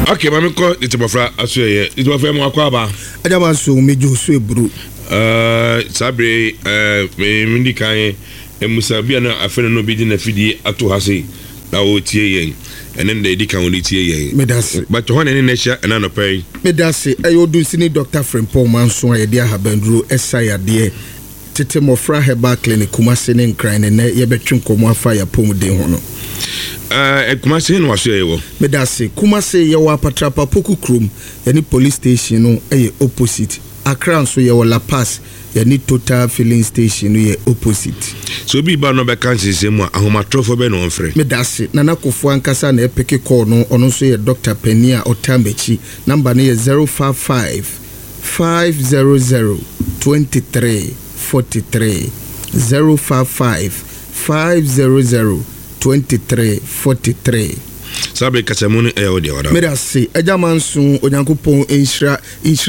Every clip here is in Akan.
Okay, mami ko itibofra aso ye. Itibofra mo akwa ba. Adama so mejo so eburu. Sabre me ndi kan emusa bia na afene no bi di na fidi ato ha sei. Na o tie yen. Enen de di kan o tie yen. Medase. But ho na ne sha na no pay. Medase ayodu sini Dr. Frimpong Manso ayede ahabanduro esayade. Tete mofra heba clinic Kumasi ne nkran ne yebetwe nkomo afa ya pomuden ho no. Kumasi no waso yewo. Medase Kumasi yewo apatrapa poku krom yani police station no opposite. Accra so yewo La Paz yani Total filling station no opposite. So bi ba no be kan sesemu ahomatrofo be no mfre. Medase Nana Akufo ankasa na epeke call no ono so ye Dr. Penia Otambechi number no ye 055 500 23 43 055 500 23 43. Sabe kachamuni ode wada. Medase Ejamansu Onyankopon Inshra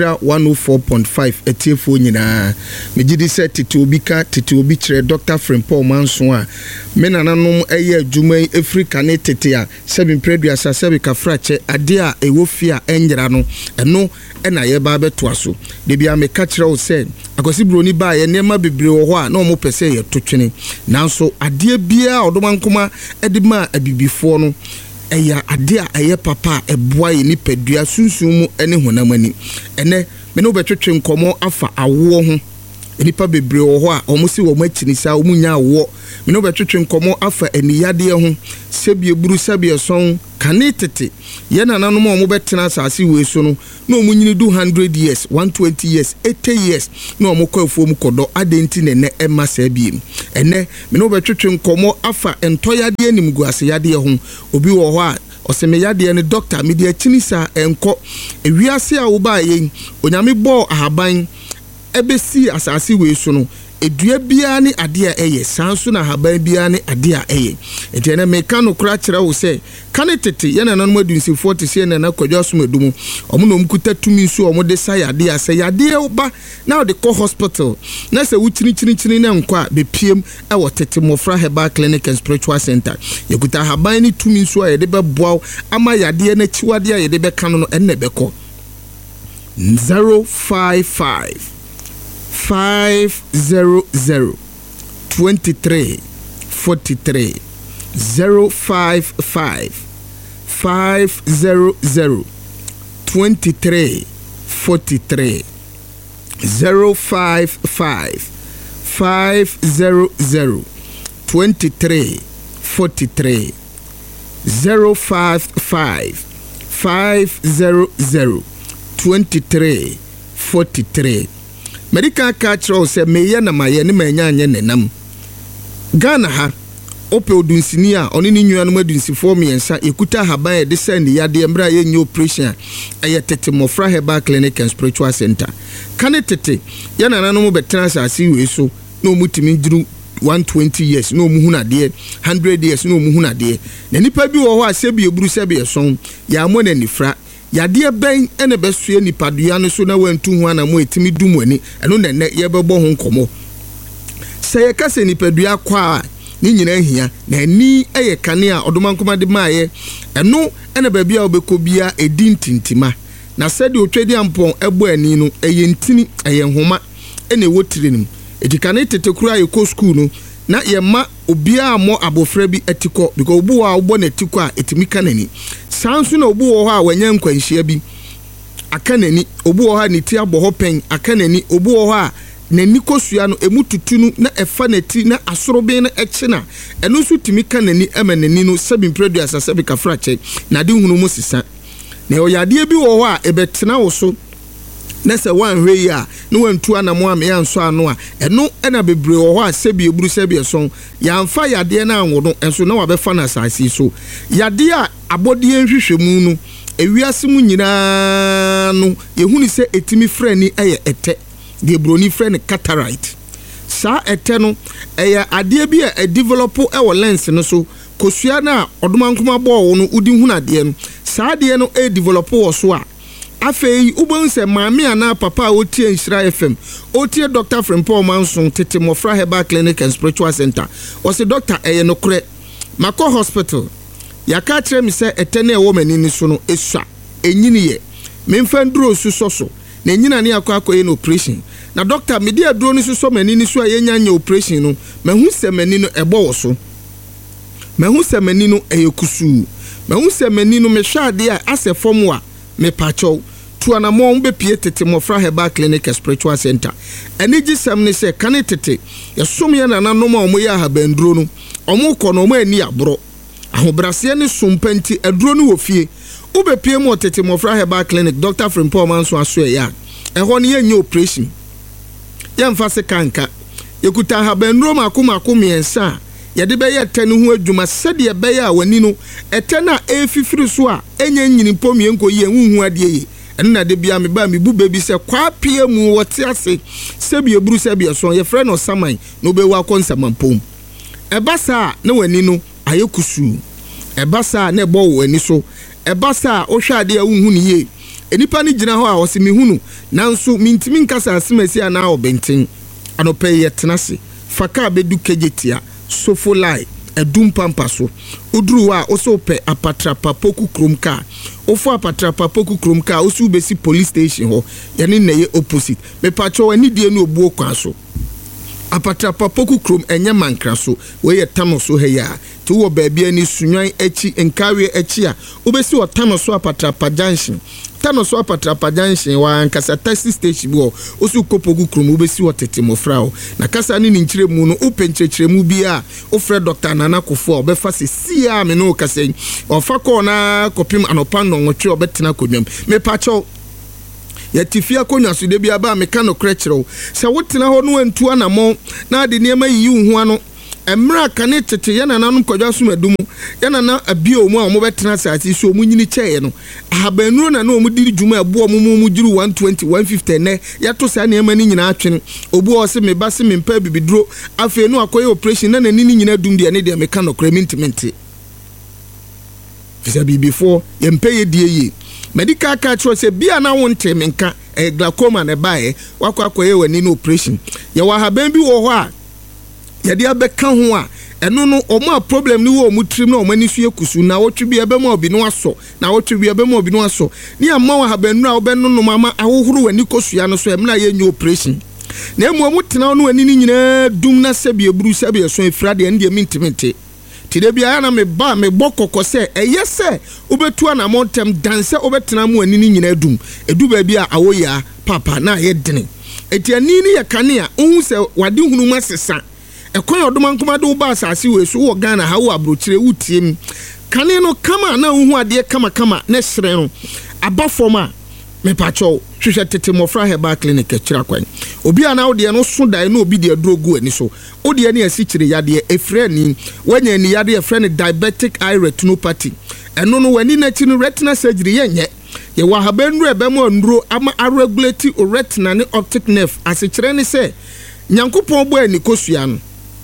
104.5 etiefo nyina. Megidi se tete obi kire Dr. Frimpong Manso a menananom eye adwuma Africa ne tete a sebi predua sa sebi kafrache ade a ewofia enjera no eno na ye ba beto aso. De bia me ka kire wo se akosi broni ba ye nema bebre wo ho a na omo pese ye totwene. Nanso ade bia odomankoma edima abibifo no eya ade a eye papa eboa ye nipadua sunsun mu ene honamani ene me no betwetwe nkomo afa awo ho enipa bebre wo ho a omusi wo machini sa omunya awo me no betwetwe nkomo afa eniyade ho sebie buru sebie son kane tete ye nananom omo betena asase we so no na omunyini do 100 years 120 years 80 years na omo kwafuo mu kodo adenti ne ema sabiem ene me no betwetwe nkomo afa entoyade animguase yade ho obi wo ho a oseme yade ne doctor media chinisa enko ewiase a wo ba yen onyame bo ahaban ebesi asase we so no edua bia ne ade a eye sanso na haban bia ne ade a eye enti me ka no kra kire wo se kane tete ye nanom adunsi 40 se na kwadwa so madumu omo mkuta tumi nso omo de sa yade a se yade ba na de ko hospital na se wuchini na nkwa be piem e wo tete mofra heba clinic and spiritual center yekuta haban ni tumi nso a ye de be boaw ama yade na chiwade a ye de be kan no enne be ko 055 500 23 43 055 500 23 43 055 500 23 43 055 500 23 43. Medical culture say meye na maye ne manya anye nenam. Ghana ha ope odunsini a oni ni nnuanum adunsifo miensa ekuta haban e de say ne yade emra ye nye operation aye tete mofra heba clinic and spiritual center. Kane tete ye nananom betena asase we so na omutimi duru 120 years no omuhu na de 100 years no omuhu na de na nipa bi wo ho asebi eburu sebi eson ya mo na nifra yade ben ene besue nipadua no so na wantu hu ana mo etimi dum ani eno na ye bebo ho nkomo se ye kase nipadua kwa ni nyina hia na ani eye kane a odomankoma de maaye eno ene ba bia obekobia edi ntintima na sede otwedi ampon ebo ani no eye ntini eye nhoma ene wotirenim edikane tetekura ye ko school no na ye ma obia mo abofra bi etiko because obu wa obo na etiko a etimi kanani sansu na obu wo ho a wanya nkwanhia bi akanani obu wo ha ni ti aboho pen akanani obu wo ho a nani kosua no emututunu na efa na ti na asorobe na echina eno so timi kanani emanani no sebi predu asasebi kafrache na de hunu mu sisa na oyade bi wo ho a ebetena wo so nese wan hwe ya no wantu anamo ame anso ano a eno ena bebre wo ho a sebi eburu sebi eson ya mfa yade na anwo enso na wabefa na asase so yade a abodie nhwehwemu no ewiase mu nyina no yehuni se etimi frani eye ete de broni frani cataract sa ete no eye ade bi a develop e lens no so kosua na odomankoma bo wo no udi hunade no sa ade no e develop wo so a afei ubonse maami ana papa otie Nhyira FM otie Dr. Frimpong Manso tete mofra heba clinic and spiritual center o se doctor eye no kure mako hospital yaka kire mi se etene e wo mani ni so no esua enyini ye memfa nduro suso so na enyina ne akwakoye no operation na doctor me dia duro ni suso mani ni so ayenya nya operation no mahu semani no ebo wo so mahu semani no eyekusu mahu semani no mehwade a asefom wa me pacho tuana mo mbe pie tete mofra Herbal Clinic Spiritual Center eni gisam ne se kane tete yesom ye na nanom a omo ya habanduro no omo kɔ no omo ani abro ahobrase ne sompanti aduro no wofie ube pie mo tete mofra Herbal Clinic Dr. Frimpong Manso aso ya ɛhɔ ne yenye operation yɛmfa se kanka yekuta habanduro mako miensa yɛde bɛyɛ tɛne ho adwuma sɛdeɛ bɛyɛ a wani no ɛtɛna efifiri so a enye nyini pomie nko ye huhu ade ye ɛna de bia me ba me bu baby sɛ kwa pie mu wɔte ase sɛbie buru sɛbie so yɛ frɛ no saman no be wa konsamampom ɛbasa na wani no ayekusu ɛbasa na ɛbɔ wani so ɛbasa o hwɛ ade a huhu ne ye enipa ne gyina hɔ a ɔse me hunu nanso mintimi nkasa asemasi ana obenten anopɛ yɛ tenase faka bedu kejetia sofolai edum pampa so uduru a oso pe apatrapa poku kromka ofo apatrapa poku kromka osu besi police station ho yene neye opposite me pacho ani die no obuo kwa so apatrapa poku krom enye mankra so we ye tano so heya ti wo baabi ani sunwan echi enkawe echi a obesi o tano so apatrapa junction tano so apatrapa junction wa ankasa taxi station bo osu kopogu krom obesi o tete mofra o na kasa ni nkyire mu no openkyekire mu bi a ofre Dr. Nana Kofo obefa se sia me no kasa ofa ko na kopim anopa no nwotwe obetena kodwam me pacho yatifia konwa so de bia ba meka no krekere se wotena ho no antu anamo na de niam yi hu ano emra kane tete yana nanom kodwa so madum yana na abio mu a mo betena asase so mu nyini kyeye no ahabanuro na no mu diri dwuma abo mu giru 120 150 ne yato sa niam ni nyina atwene obu o se me ba se me mpa bibiduro afi no akoye operation na nani nyina dum de ne de meka no kremintment fisa bi before yempe ye die ye medical catch say bia na wonte menka glaucoma na bae wakwakoye wani no operation ye wa haban bi wo ho a ye de abeka ho a eno no omo problem ni wo mu trim na omo ani so ekusu na wotwe bi ebe ma obi no aso na wotwe bi ebe ma obi no aso ni amma wa haban nu a obenu no mama ahohoro wani kosua no so emna ye nyu operation na emu mu tena no wani ni nyina dum na sebie buru sebie so efrade ende mintimenti tide bia na me ba me bokoko se eyese obetu na montem danse obetena mu anini nyina dum edu ba bia awoya papa na ye dene eti anini ye kane a ohun se wade hunu masesa ekon odoma nkoma do ba asase we so wo Ghana ha wo abrochire wutiem kane no kama na ohun ade kama na sere no abafoma me pacho hwehwe tete mofra Herbal Clinic akira kwan obi ana wo de no so dai na obi de adrogu ani so wo de ne asikire yade efre ni wanya ni yade efre ni diabetic eye retinopathy eno no wani na chi no retina surgery yenye ye wa habanru ebemo nduro ama regulate retina ne optic nerve asikire ni se nyankopon bo ani kosua no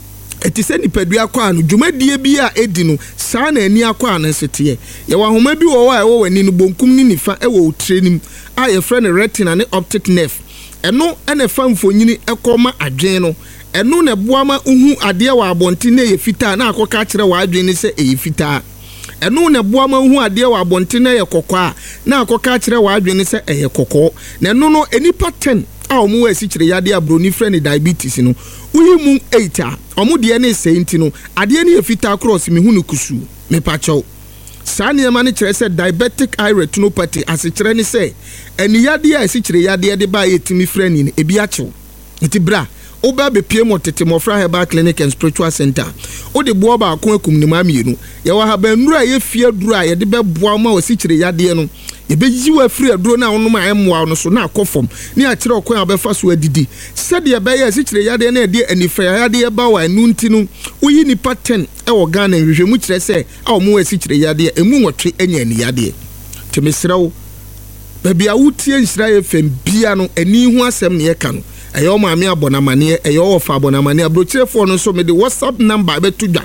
etise nipadua kwa no dwumadie bi a edi no saa na ani akwa na sete ye wa homa bi wo wa e wo wani no bonkum ni nifa e wo trenim a ye frɛ ne retina ne optic nerve eno ene fa mfonyini ekoma adwen no eno ne boama uhu ade wa abonti na ye fita na akoka kire wa adwen ne se e fita eno ne boama uhu ade wa abonti na ye kokwa na akoka kire wa adwen ne se e kokko na eno no enipa 10 a omu wa sikire yade abroni frɛ ne diabetes no uyimu 8 a omu de ne senti no ade ne ye fita cross mi hunu kusu me pacho sani ema ne kire se diabetic eye retinopathy asikire ne se eni yade a sikire yade de ba yetimi frɛ ni ebi achew enti bra oba be pie mo tete mofra Herbal Clinic and Spiritual Center o de boa ba akon akum ni mamienu ye wa habanura ye fie duru a ye de be boa ma osikire yade no ye be jiwa free aduro na onoma emwa no so na akofom ni a kire okon abefa so adidi sede ye be ye sikire yade na de anifa yade ba wa anu nti no oyi nipa 10 e wo Ghana hwehwemu kire se a omo asikire yade emu nwotwe anya ani yade temesrew baby a wutie nsira ye fem bia no ani hu asem ne ye ka no eyo maami abonamane eyo ofa abonamane abrochirefo no so me de WhatsApp number betudwa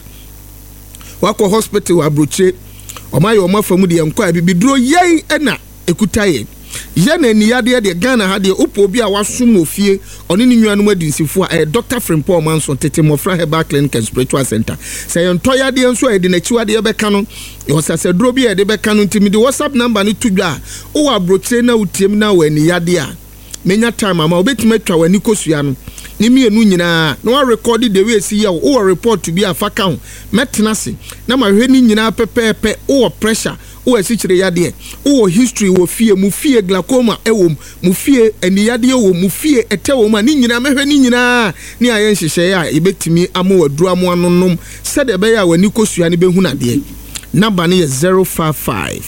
wako hospital abrochire omaye omafamu de enko bibiduro yei ena ekutaye ye na ni yade de Ghana ha de opo bi a wasom ofie oni ni nnuanu adinsifo a Dr. Frimpong Manso tete mofra Herbal Clinic and Spiritual Center say entoya de enso e de nachiwa de beka no Yosasedro bi de bɛka no ntimi de WhatsApp number ni to dwa o wa brotre na utiem na wani yade a menya time ama obetime atwa wani kosua no ni mienu nyina na wa record the way si ya o report to be afaka ho metena se na ma hwe ni nyina pepepe o pressure o asikyire yade o history wo fie mu fie glaucoma ewo mu fie ani yade wo mu fie etewo ma ni nyina mehwe ni nyina ni ayen hyehye a ebetimi amo waduru amo anonom sede be ya wani kosua ni behu na de number ni 055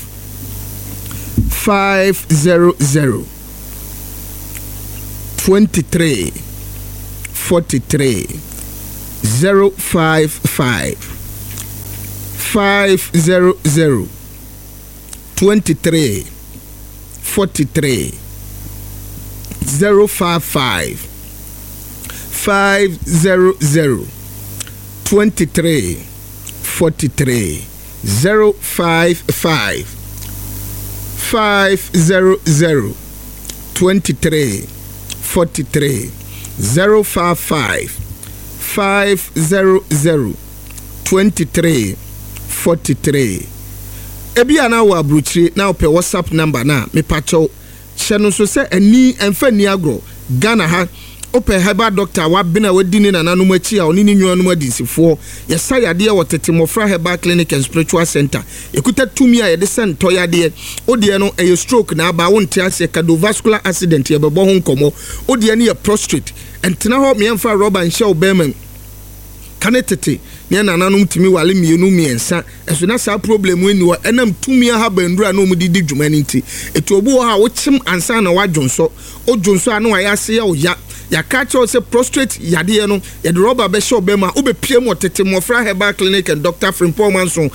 500 23 43 055 500 23 43 055 500 23 43 055 500 23 43 055 500 23 43 Ebia na wa bruchiri na ope WhatsApp number na me pacho hyeno so se ani emfa ni agro Ghana ha ope heba doctor wa bina wadini na nanom achi a oni ni nwanum adisifo yesa yade e wotete mofra heba clinic and spiritual center ekuta tumi a yede sen to yade odie no e stroke na aba wonte ase cardiovascular accident ye bebo ho nkomo odie ne ye prostrate entena ho me emfa rubber nhye obema kanetete ne nananum timi wale mienu miensa eso na sa problem weni wa enam tumi ha bandura na omudidi dwumani nti etu obu ha wo chim ansa na wadwonso odwonso anu ayase ya oya ya catch us prostrate yade no ye de rubber be show be ma obepiem otete mofra heba clinic and Dr. Frimpong Manson